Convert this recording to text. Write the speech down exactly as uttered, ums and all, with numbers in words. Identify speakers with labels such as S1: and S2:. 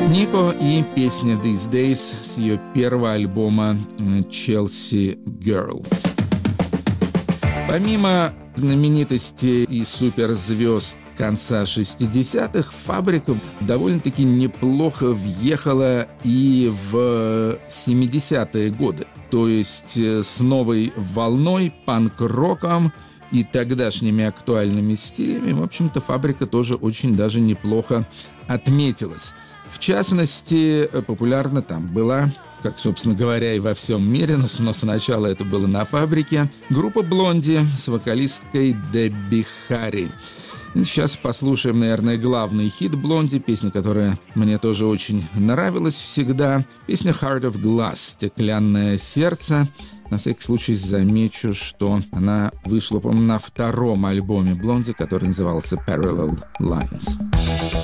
S1: Нико и песня «These Days» с ее первого альбома «Chelsea Girl». Помимо знаменитостей и суперзвезд конца шестидесятых, «Фабрика» довольно-таки неплохо въехала и в семидесятые годы. То есть с новой волной, панк-роком и тогдашними актуальными стилями, в общем-то, «Фабрика» тоже очень даже неплохо отметилась. В частности, популярна там была, как, собственно говоря, и во всем мире, но, но сначала это было на «Фабрике», группа «Блонди» с вокалисткой Дебби Харри. Сейчас послушаем, наверное, главный хит «Блонди», песня, которая мне тоже очень нравилась всегда. Песня «Heart of Glass», «Стеклянное сердце». На всякий случай замечу, что она вышла, по-моему, на втором альбоме «Блонди», который назывался «Parallel Lines».